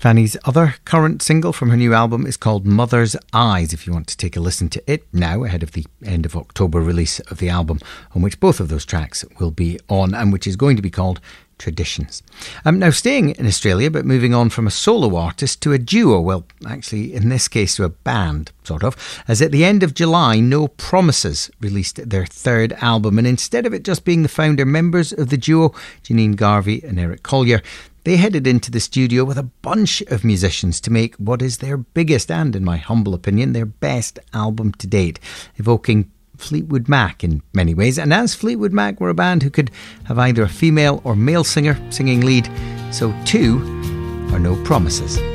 Fanny's other current single from her new album is called Mother's Eyes, if you want to take a listen to it now, ahead of the end of October release of the album, on which both of those tracks will be on, and which is going to be called Traditions. Now, staying in Australia, but moving on from a solo artist to a duo, well, actually, in this case, to a band, sort of, as at the end of July, No Promises released their third album, and instead of it just being the founder members of the duo, Janine Garvey and Eric Collier, they headed into the studio with a bunch of musicians to make what is their biggest and, in my humble opinion, their best album to date, evoking Fleetwood Mac in many ways. And as Fleetwood Mac were a band who could have either a female or male singer singing lead, so too are No Promises.